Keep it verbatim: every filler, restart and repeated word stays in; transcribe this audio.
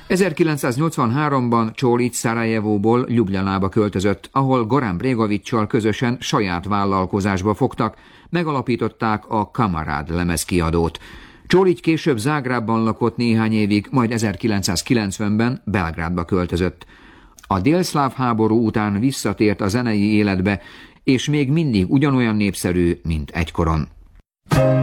ezerkilencszáznyolcvanháromban Csolic Szarajevóból Ljubljanába költözött, ahol Goran Bregovics-sal közösen saját vállalkozásba fogtak, megalapították a Kamarad lemezkiadót. Csolic később Zágrábban lakott néhány évig, majd ezerkilencszázkilencvenben Belgrádba költözött. A délszláv háború után visszatért a zenei életbe, és még mindig ugyanolyan népszerű, mint egykoron.